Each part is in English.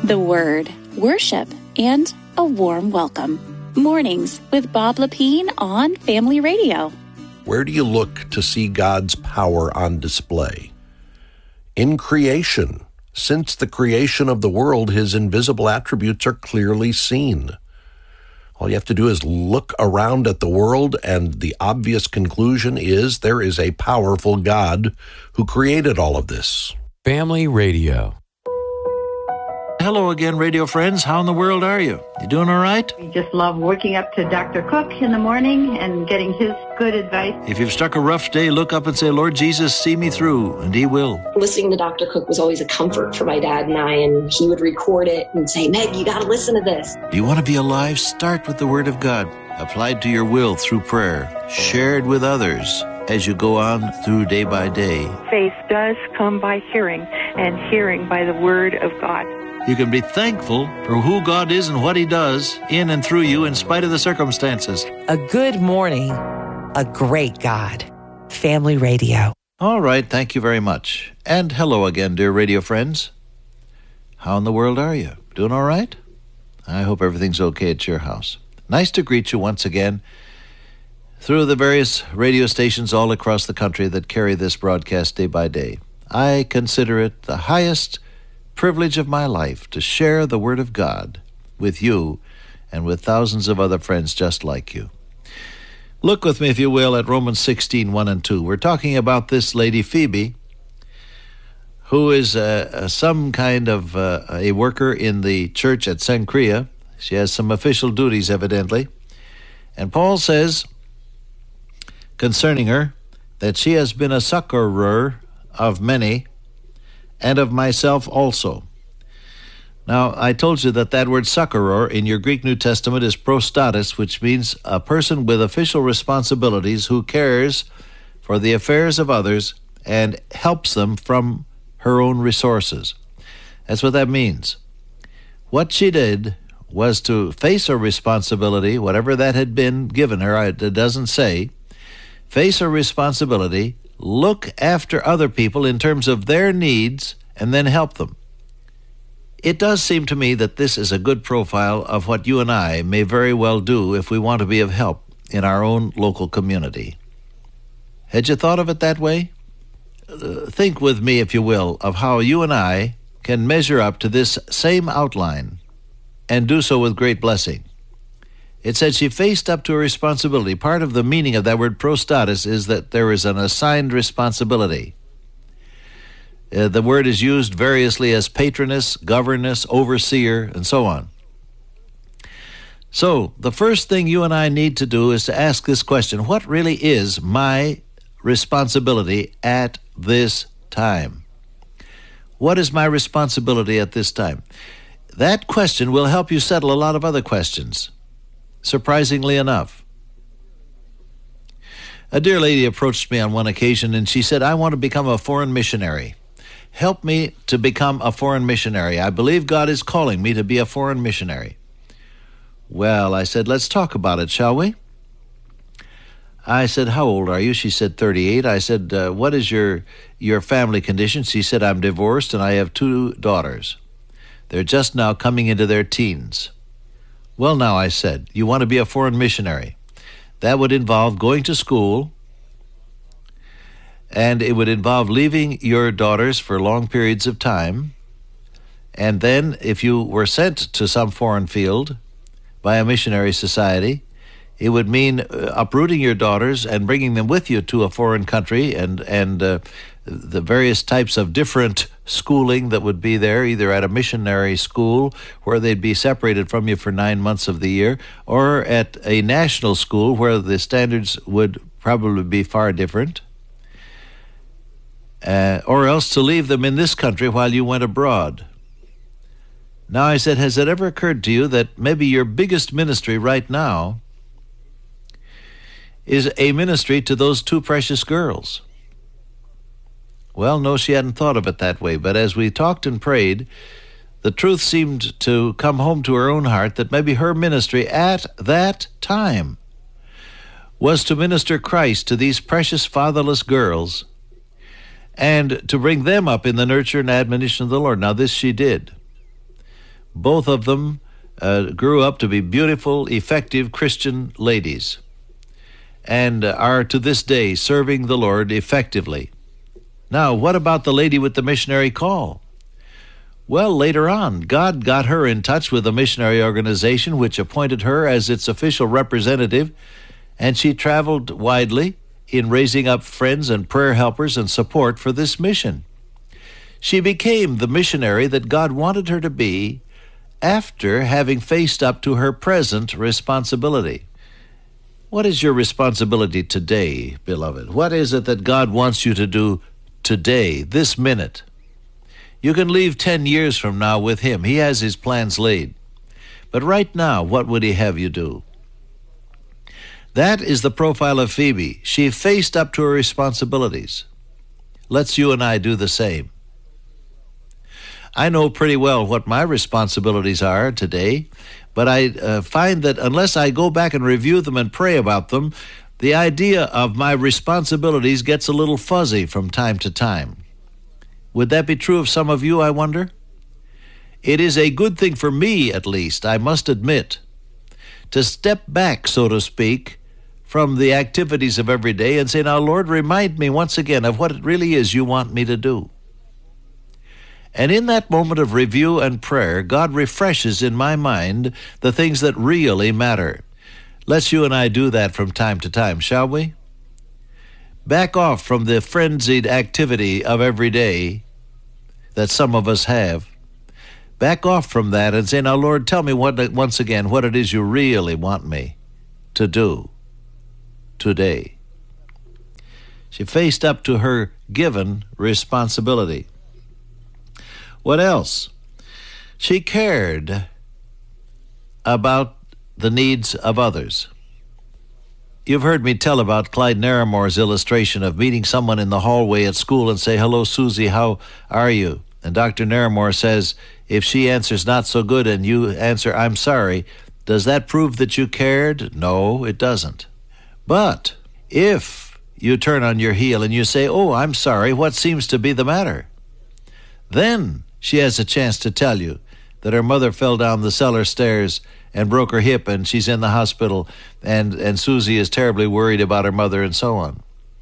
the Word, worship, and a warm welcome. Mornings with Bob Lapine on Family Radio. Where do you look to see God's power on display? In creation. Since the creation of the world, his invisible attributes are clearly seen. All you have to do is look around at the world, and the obvious conclusion is there is a powerful God who created all of this. Family Radio. Hello again, radio friends. How in the world are you? You doing all right? We just love waking up to Dr. Cook in the morning and getting his good advice. If you've struck a rough day, look up and say, Lord Jesus, see me through, and he will. Listening to Dr. Cook was always a comfort for my dad and I, and he would record it and say, Meg, you got to listen to this. Do you want to be alive? Start with the Word of God, applied to your will through prayer, shared with others as you go on through day by day. Faith does come by hearing, and hearing by the Word of God. You can be thankful for who God is and what he does in and through you in spite of the circumstances. A good morning, a great God. Family Radio. All right, thank you very much. And hello again, dear radio friends. How in the world are you? Doing all right? I hope everything's okay at your house. Nice to greet you once again through the various radio stations all across the country that carry this broadcast day by day. I consider it the highest privilege of my life to share the Word of God with you and with thousands of other friends just like you. Look with me, if you will, at Romans 16, 1 and 2. We're talking about this lady, Phoebe, who is some kind of a worker in the church at Cenchrea. She has some official duties, evidently. And Paul says concerning her that she has been a succorer of many, and of myself also. Now, I told you that word succorer in your Greek New Testament is prostatis, which means a person with official responsibilities who cares for the affairs of others and helps them from her own resources. That's what that means. What she did was to face her responsibility, whatever that had been given her, it doesn't say, face her responsibility, look after other people in terms of their needs, and then help them. It does seem to me that this is a good profile of what you and I may very well do if we want to be of help in our own local community. Had you thought of it that way? Think with me, if you will, of how you and I can measure up to this same outline and do so with great blessing. It said she faced up to a responsibility. Part of the meaning of that word prostatis is that there is an assigned responsibility. The word is used variously as patroness, governess, overseer, and so on. So, the first thing you and I need to do is to ask this question: what really is my responsibility at this time? What is my responsibility at this time? That question will help you settle a lot of other questions. Surprisingly enough. A dear lady approached me on one occasion and she said, I want to become a foreign missionary. Help me to become a foreign missionary. I believe God is calling me to be a foreign missionary. Well, I said, let's talk about it, shall we? I said, how old are you? She said, 38. I said, what is your family condition? She said, I'm divorced and I have 2 daughters. They're just now coming into their teens. Well, now, I said, you want to be a foreign missionary. That would involve going to school, and it would involve leaving your daughters for long periods of time. And then, if you were sent to some foreign field by a missionary society, it would mean uprooting your daughters and bringing them with you to a foreign country and the various types of different schooling that would be there, either at a missionary school where they'd be separated from you for 9 months of the year, or at a national school where the standards would probably be far different, or else to leave them in this country while you went abroad. Now, I said, has it ever occurred to you that maybe your biggest ministry right now is a ministry to those 2 precious girls? Well, no, she hadn't thought of it that way, but as we talked and prayed, the truth seemed to come home to her own heart that maybe her ministry at that time was to minister Christ to these precious fatherless girls and to bring them up in the nurture and admonition of the Lord. Now, this she did. Both of them grew up to be beautiful, effective Christian ladies and are to this day serving the Lord effectively. Now, what about the lady with the missionary call? Well, later on, God got her in touch with a missionary organization which appointed her as its official representative, and she traveled widely in raising up friends and prayer helpers and support for this mission. She became the missionary that God wanted her to be after having faced up to her present responsibility. What is your responsibility today, beloved? What is it that God wants you to do today, this minute? You can leave 10 years from now with Him. He has His plans laid. But right now, what would He have you do? That is the profile of Phoebe. She faced up to her responsibilities. Let's you and I do the same. I know pretty well what my responsibilities are today, but I find that unless I go back and review them and pray about them, the idea of my responsibilities gets a little fuzzy from time to time. Would that be true of some of you, I wonder? It is a good thing for me, at least, I must admit, to step back, so to speak, from the activities of every day and say, now, Lord, remind me once again of what it really is you want me to do. And in that moment of review and prayer, God refreshes in my mind the things that really matter. Let's you and I do that from time to time, shall we? Back off from the frenzied activity of every day that some of us have. Back off from that and say, now, Lord, tell me once again what it is you really want me to do today. She faced up to her given responsibility. What else? She cared about the needs of others. You've heard me tell about Clyde Narramore's illustration of meeting someone in the hallway at school and say, hello, Susie, how are you? And Dr. Narramore says, if she answers not so good and you answer, I'm sorry, does that prove that you cared? No, it doesn't. But if you turn on your heel and you say, oh, I'm sorry, what seems to be the matter? Then she has a chance to tell you that her mother fell down the cellar stairs and broke her hip and she's in the hospital and Susie is terribly worried about her mother and so on.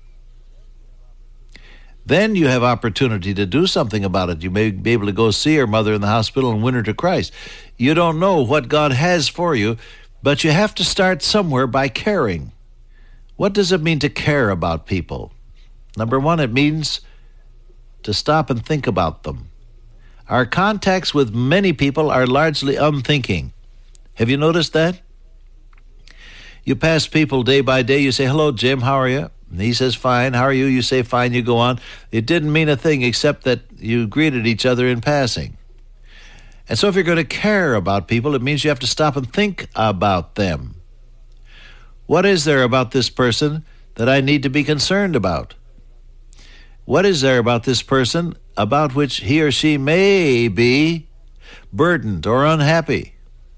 Then you have opportunity to do something about it. You may be able to go see her mother in the hospital and win her to Christ. You don't know what God has for you, but you have to start somewhere by caring. What does it mean to care about people? Number one, it means to stop and think about them. Our contacts with many people are largely unthinking. Have you noticed that? You pass people day by day, you say, hello, Jim, how are you? And he says, fine, how are you? You say, fine, you go on. It didn't mean a thing except that you greeted each other in passing. And so if you're going to care about people, it means you have to stop and think about them. What is there about this person that I need to be concerned about? What is there about this person about which he or she may be burdened or unhappy?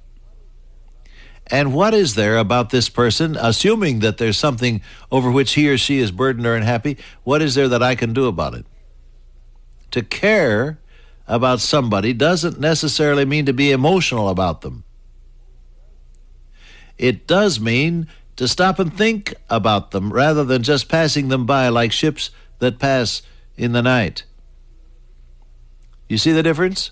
And what is there about this person, assuming that there's something over which he or she is burdened or unhappy, what is there that I can do about it? To care about somebody doesn't necessarily mean to be emotional about them. It does mean to stop and think about them rather than just passing them by like ships that pass in the night. You see the difference?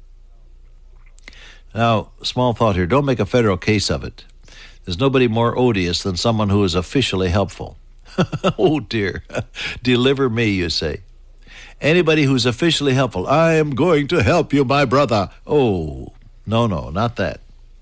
Now, small thought here, don't make a federal case of it. There's nobody more odious than someone who is officially helpful. Oh dear, deliver me, you say. Anybody who's officially helpful, I am going to help you, my brother. Oh, no, not that.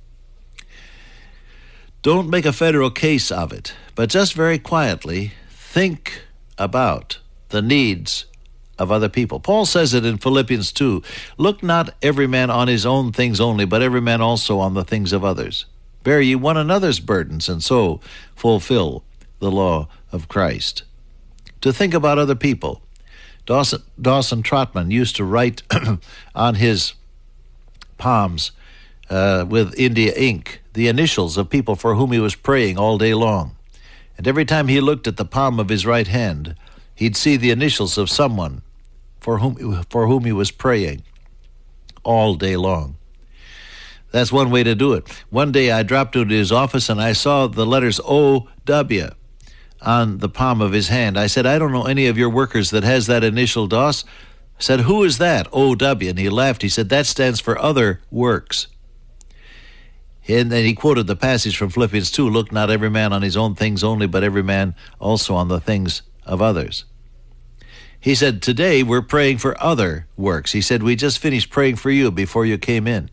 Don't make a federal case of it, but just very quietly think about the needs of other people. Paul says it in Philippians 2, look not every man on his own things only, but every man also on the things of others. Bear ye one another's burdens, and so fulfill the law of Christ. To think about other people. Dawson Trotman used to write on his palms with India ink the initials of people for whom he was praying all day long. And every time he looked at the palm of his right hand, he'd see the initials of someone for whom he was praying all day long. That's one way to do it. One day I dropped into his office and I saw the letters O-W on the palm of his hand. I said, I don't know any of your workers that has that initial DOS. I said, who is that? O-W. And he laughed. He said, that stands for other works. And then he quoted the passage from Philippians 2, look not every man on his own things only, but every man also on the things of others. He said, today we're praying for other works. He said, we just finished praying for you before you came in.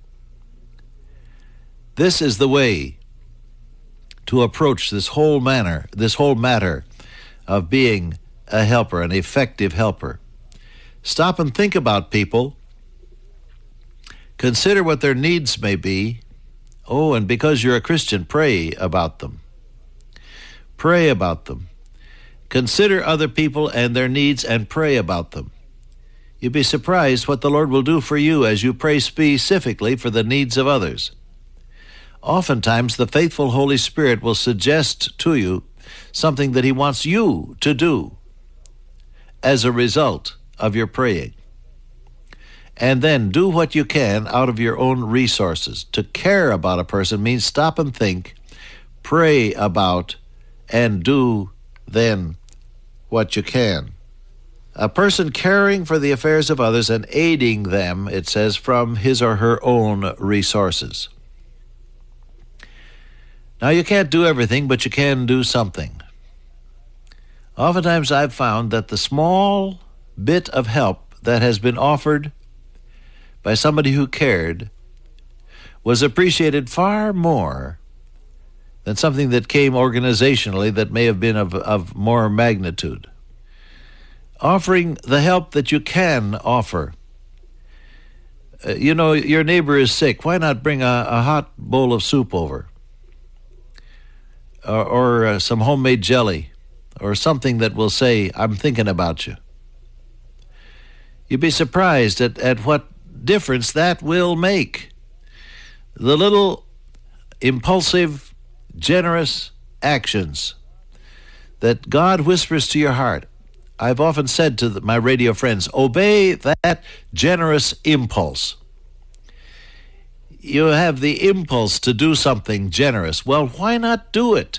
This is the way to approach this whole matter of being a helper, an effective helper. Stop and think about people. Consider what their needs may be. Oh, and because you're a Christian, pray about them. Pray about them. Consider other people and their needs and pray about them. You'd be surprised what the Lord will do for you as you pray specifically for the needs of others. Oftentimes, the faithful Holy Spirit will suggest to you something that He wants you to do as a result of your praying. And then do what you can out of your own resources. To care about a person means stop and think, pray about, and do then what you can. A person caring for the affairs of others and aiding them, it says, from his or her own resources. Now, you can't do everything, but you can do something. Oftentimes I've found that the small bit of help that has been offered by somebody who cared was appreciated far more than something that came organizationally that may have been of more magnitude. Offering the help that you can offer. Your neighbor is sick. Why not bring a hot bowl of soup over? Or some homemade jelly, or something that will say, I'm thinking about you. You'd be surprised at what difference that will make. The little impulsive, generous actions that God whispers to your heart. I've often said to my radio friends, obey that generous impulse. You have the impulse to do something generous. Well, why not do it?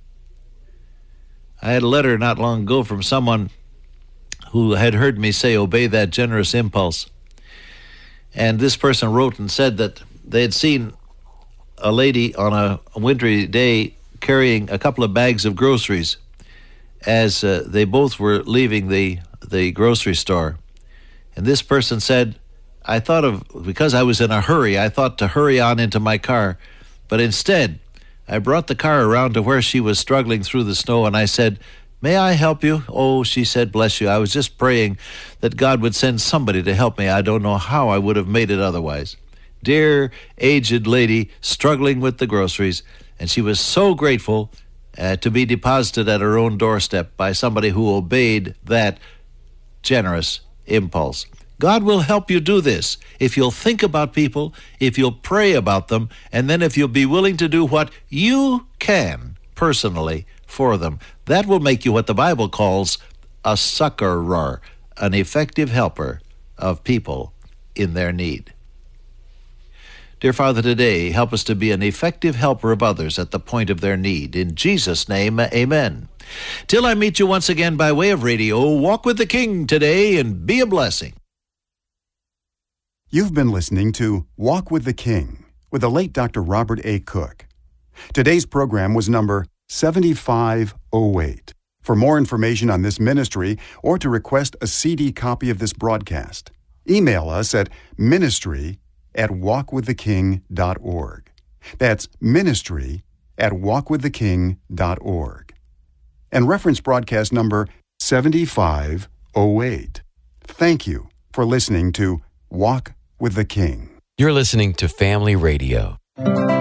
I had a letter not long ago from someone who had heard me say, obey that generous impulse. And this person wrote and said that they had seen a lady on a wintry day carrying a couple of bags of groceries as they both were leaving the grocery store. And this person said, because I was in a hurry, I thought to hurry on into my car. But instead, I brought the car around to where she was struggling through the snow, and I said, may I help you? Oh, she said, bless you. I was just praying that God would send somebody to help me. I don't know how I would have made it otherwise. Dear, aged lady struggling with the groceries, and she was so grateful to be deposited at her own doorstep by somebody who obeyed that generous impulse. God will help you do this if you'll think about people, if you'll pray about them, and then if you'll be willing to do what you can personally for them. That will make you what the Bible calls a succorer, an effective helper of people in their need. Dear Father, today, help us to be an effective helper of others at the point of their need. In Jesus' name, amen. Till I meet you once again by way of radio, walk with the King today and be a blessing. You've been listening to Walk with the King with the late Dr. Robert A. Cook. Today's program was number 7508. For more information on this ministry or to request a CD copy of this broadcast, email us at ministry@walkwiththeking.org. That's ministry@walkwiththeking.org. And reference broadcast number 7508. Thank you for listening to Walk with the King. You're listening to Family Radio.